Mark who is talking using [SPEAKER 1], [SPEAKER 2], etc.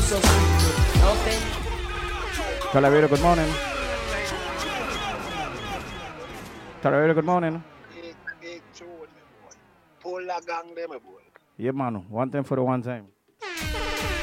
[SPEAKER 1] so sweet. Okay.
[SPEAKER 2] Talavera, good morning. Talavera, good morning.
[SPEAKER 3] Big tune, my boy. Pull a gang them, my boy.
[SPEAKER 2] Yeah, man. One time for the one time.